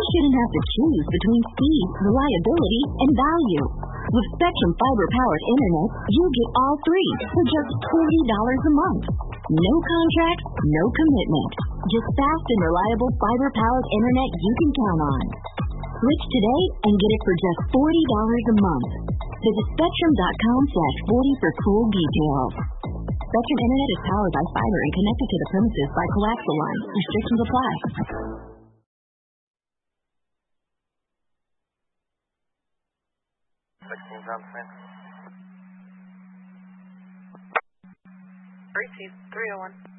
shouldn't have to choose between speed, reliability, and value. With Spectrum Fiber-powered internet, you get all three for just $40 a month. No contract, no commitment. Just fast and reliable fiber-powered internet you can count on. Switch today and get it for just $40 a month. Visit Spectrum.com/40 for full details. Spectrum Internet is powered by fiber and connected to the premises by coaxial lines. Restrictions apply. Receive 301.